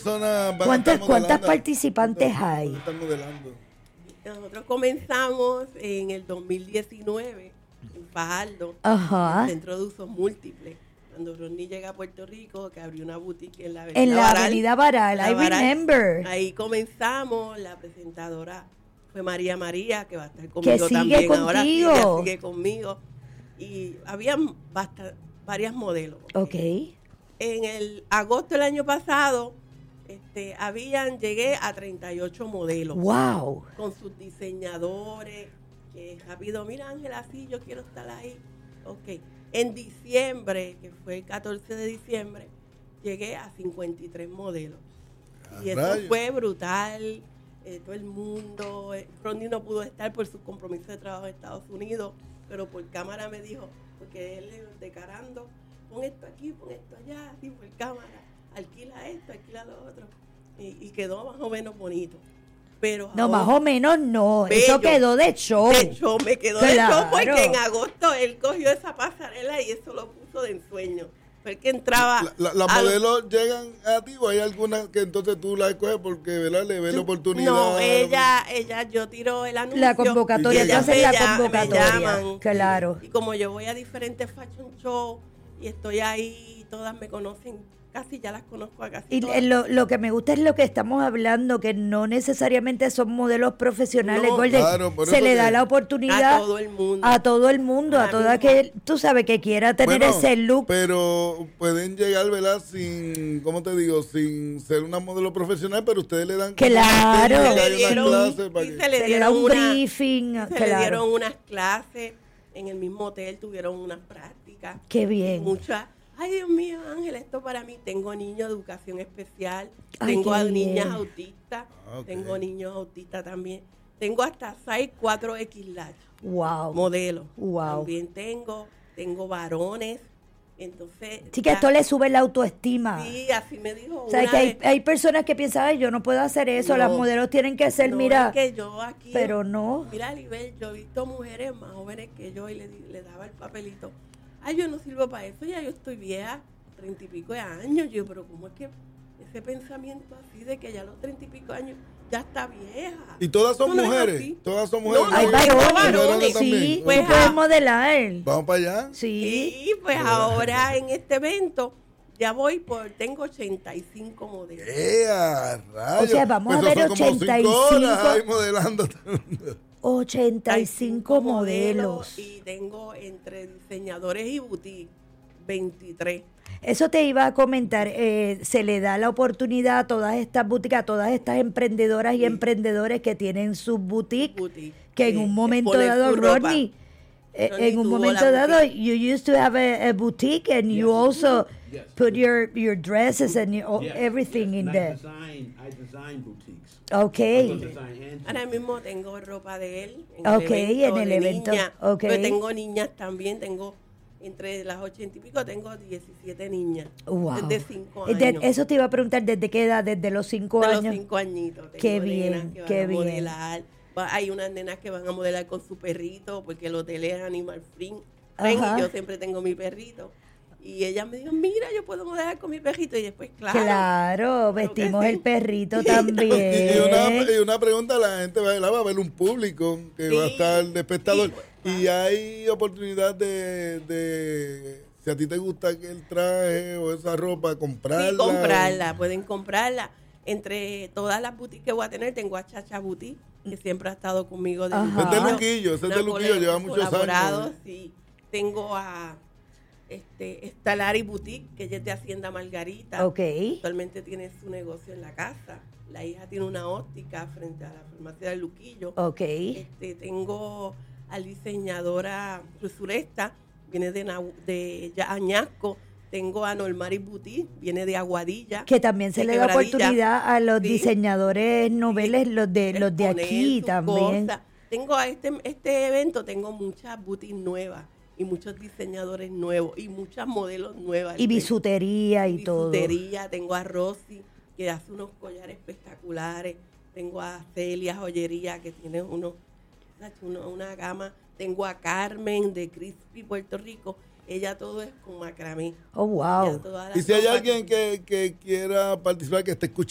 personas van a estar modelando? ¿Cuántas participantes hay? ¿Cuántas están modelando? Nosotros comenzamos en el 2019 en Fajardo, Ajá. en el Centro de Usos Múltiples. Cuando Rodney llega a Puerto Rico, que abrió una boutique en la Avenida Baral, I remember. Ahí comenzamos, la presentadora fue María, que va a estar conmigo que sigue también contigo. ahora. Ella sigue conmigo. Y habían varias modelos. Ok. En el agosto del año pasado, llegué a 38 modelos. Wow. Con sus diseñadores, que rápido, mira Ángela, así yo quiero estar ahí. Ok. En diciembre, que fue el 14 de diciembre, llegué a 53 modelos. Y eso fue brutal. Todo el mundo, Ronnie no pudo estar por su compromiso de trabajo en Estados Unidos, pero por cámara me dijo, porque él decarando, pon esto aquí, pon esto allá, así por cámara, alquila esto, alquila lo otro. Y quedó más o menos bonito. Pero no, más o menos no. bello. Eso quedó de show. De hecho, me quedó de show porque en agosto él cogió esa pasarela y eso lo puso de ensueño. Fue el que entraba. ¿Las modelos llegan a ti o hay algunas que entonces tú las escoges porque, ¿verdad? Le ves la oportunidad? No, ella, yo tiro el anuncio. La convocatoria, tú haces la convocatoria. Me llaman, claro. Y como yo voy a diferentes fashion shows y estoy ahí, todas me conocen. Casi ya las conozco a casi todas. Y lo que me gusta es lo que estamos hablando, que no necesariamente son modelos profesionales, No, Golden. Claro, se le da la oportunidad a todo el mundo. A todo el mundo, a toda que, tú sabes, que quiera tener ese look. Pero pueden llegar, ¿verdad? Sin, ¿cómo te digo? Sin ser una modelo profesional, pero ustedes le dan... Claro. Se le dieron un briefing. Se le dieron unas clases. En el mismo hotel tuvieron unas prácticas. Qué bien. Muchas. Ay, Dios mío, Ángel, esto para mí. Tengo niños de educación especial. Ay, tengo a qué niñas bien. autistas. Ok. Tengo niños autistas también. Tengo hasta size 4X large. Wow. Modelos. Wow. También tengo varones. Entonces. Sí, que esto le sube la autoestima. Sí, así me dijo. O sea, que hay personas que piensan, ay, yo no puedo hacer eso, No, las modelos tienen que ser, no, mira, es que yo aquí, pero no. Mira, Libel, yo he visto mujeres más jóvenes que yo y le daba el papelito. Ay, yo no sirvo para eso, ya yo estoy vieja, 30 y pico de años. Yo, pero ¿cómo es que ese pensamiento así de que ya a los 30 y pico años ya está vieja? ¿Y todas son Eso no es mujeres? así. ¿Todas son mujeres? No, Hay no, varones, también. sí, Pues, tú puedes modelar. ¿Vamos para allá? Sí. Y pues ahora en este evento ya tengo 85 modelos. Rayos! O sea, vamos a ver eso son como 5 horas 85. ahí modelando. 85 modelos. Y tengo entre diseñadores y boutique 23. Eso te iba a comentar, se le da la oportunidad a todas estas boutiques, a todas estas emprendedoras y emprendedores que tienen sus boutiques, que en un momento dado, Rodney, en un momento dado, you used to have a boutique and you also put your dresses and everything in there. I design boutiques. Okay. Ahora mismo tengo ropa de él. En el evento. Niña. Okay. Pero tengo niñas también. Tengo entre las 80 y pico, tengo 17 niñas. Wow. Desde 5 años. Eso te iba a preguntar, ¿desde qué edad? ¿Desde los 5 de años? los 5 añitos. Tengo Qué nenas bien, que van qué a bien. modelar. Hay unas nenas que van a modelar con su perrito porque el hotel es animal free. Ajá. Y yo siempre tengo mi perrito. Y ella me dijo, mira, yo puedo modelar con mi perrito. Y después, Claro, vestimos sí. el perrito también. Y una pregunta, la gente va a ver un público que va a estar de espectador. Y hay oportunidad de si a ti te gusta el traje o esa ropa, comprarla. Sí, comprarla, pueden comprarla. Entre todas las boutiques que voy a tener, tengo a Chacha Boutique, que siempre ha estado conmigo. Ajá. Ese es de Luquillo, lleva muchos años. Sí. Tengo a Stalari Boutique, que ella es de Hacienda Margarita. Ok. Actualmente tiene su negocio en la casa. La hija tiene una óptica frente a la farmacia de Luquillo. Ok. Tengo al diseñadora Suresta, viene de Añasco. Tengo a Normari Boutique, viene de Aguadilla. Que también se de le da Quebradilla. oportunidad a los Sí. diseñadores noveles, los de Exponer aquí sus también. cosas. Tengo a este evento, tengo muchas boutiques nuevas y muchos diseñadores nuevos y muchas modelos nuevas. Y bisutería y todo. Bisutería, tengo a Rosy, que hace unos collares espectaculares. Tengo a Celia Joyería, que tiene una gama. Tengo a Carmen de Crispy, Puerto Rico. Ella todo es con macramé. Oh, wow. Ella toda la Y si hay ropa alguien que quiera participar, que esté escuchando